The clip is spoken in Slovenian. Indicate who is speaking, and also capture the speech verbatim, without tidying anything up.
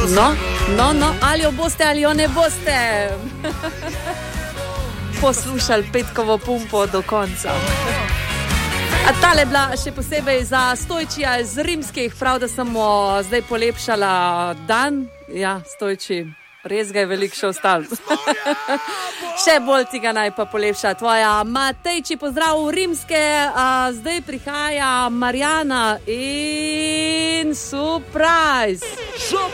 Speaker 1: No, no, no, ali jo boste ali jo ne boste poslušali petkovo pumpo do konca. A tale bila še posebej za Stojčija iz Rimskih, prav da sem mu zdaj polepšala dan. Ja, Stojči, res ga je veliko še ostalo. Še bolj ti ga naj pa polepša tvoja Matejči, pozdrav v Rimske. A, zdaj prihaja Marjana in surprise.